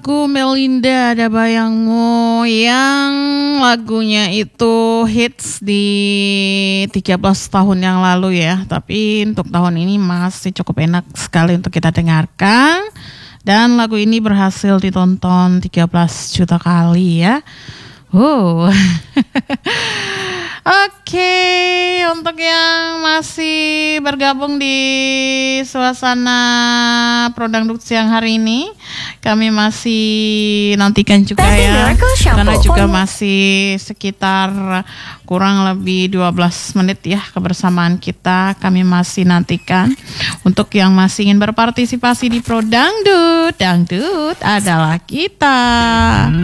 lagu Melinda Ada Bayangmu yang lagunya itu hits di 13 tahun yang lalu ya. Tapi untuk tahun ini masih cukup enak sekali untuk kita dengarkan. Dan lagu ini berhasil ditonton 13 juta kali ya. Oke, untuk yang masih bergabung di suasana Prodangdut siang hari ini, kami masih nantikan juga ya, karena juga masih sekitar kurang lebih 12 menit ya kebersamaan kita. Kami masih nantikan untuk yang masih ingin berpartisipasi di Prodangdut. Dangdut adalah kita.